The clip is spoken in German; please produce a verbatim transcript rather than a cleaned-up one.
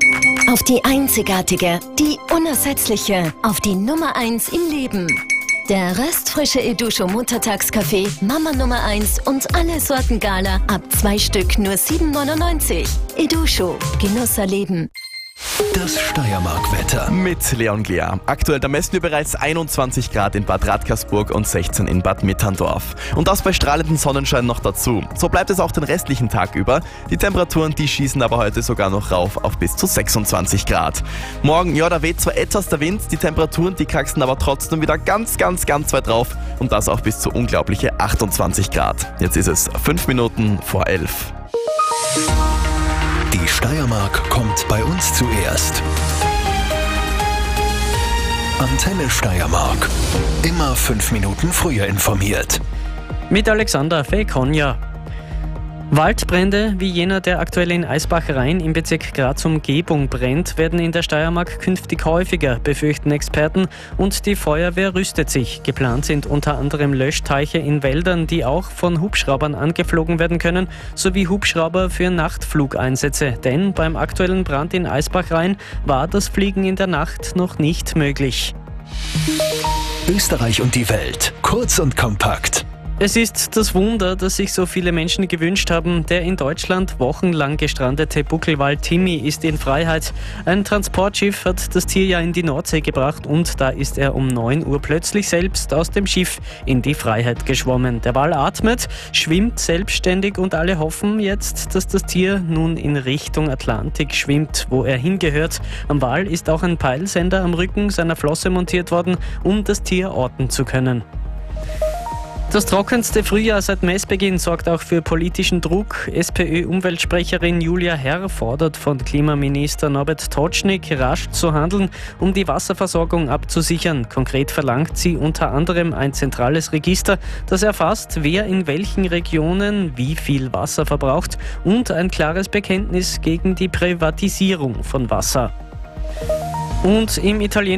Auf die einzigartige, die unersetzliche, auf die Nummer eins im Leben. Der röstfrische Eduscho Muttertagskaffee, Mama Nummer eins und alle Sorten Gala ab zwei Stück nur sieben neunundneunzig. Eduscho, Genuss erleben. Das Steiermark-Wetter. Mit Leon Glea. Aktuell, da messen wir bereits einundzwanzig Grad in Bad Radkersburg und sechzehn in Bad Mitterndorf. Und das bei strahlendem Sonnenschein noch dazu. So bleibt es auch den restlichen Tag über. Die Temperaturen, die schießen aber heute sogar noch rauf auf bis zu sechsundzwanzig Grad. Morgen, ja, da weht zwar etwas der Wind, die Temperaturen, die kraxen aber trotzdem wieder ganz, ganz, ganz weit rauf. Und das auch bis zu unglaubliche achtundzwanzig Grad. Jetzt ist es fünf Minuten vor elf. Die Steiermark kommt bei uns zuerst. Antenne Steiermark. Immer fünf Minuten früher informiert. Mit Alexander Fekonja. Waldbrände, wie jener, der aktuell in Eisbach-Rhein im Bezirk Graz-Umgebung brennt, werden in der Steiermark künftig häufiger, befürchten Experten, und die Feuerwehr rüstet sich. Geplant sind unter anderem Löschteiche in Wäldern, die auch von Hubschraubern angeflogen werden können, sowie Hubschrauber für Nachtflugeinsätze. Denn beim aktuellen Brand in Eisbach-Rhein war das Fliegen in der Nacht noch nicht möglich. Österreich und die Welt. Kurz und kompakt. Es ist das Wunder, das sich so viele Menschen gewünscht haben. Der in Deutschland wochenlang gestrandete Buckelwal Timmy ist in Freiheit. Ein Transportschiff hat das Tier ja in die Nordsee gebracht und da ist er um neun Uhr plötzlich selbst aus dem Schiff in die Freiheit geschwommen. Der Wal atmet, schwimmt selbstständig und alle hoffen jetzt, dass das Tier nun in Richtung Atlantik schwimmt, wo er hingehört. Am Wal ist auch ein Peilsender am Rücken seiner Flosse montiert worden, um das Tier orten zu können. Das trockenste Frühjahr seit Messbeginn sorgt auch für politischen Druck. SPÖ-Umweltsprecherin Julia Herr fordert von Klimaminister Norbert Totschnig, rasch zu handeln, um die Wasserversorgung abzusichern. Konkret verlangt sie unter anderem ein zentrales Register, das erfasst, wer in welchen Regionen wie viel Wasser verbraucht, und ein klares Bekenntnis gegen die Privatisierung von Wasser. Und im Italien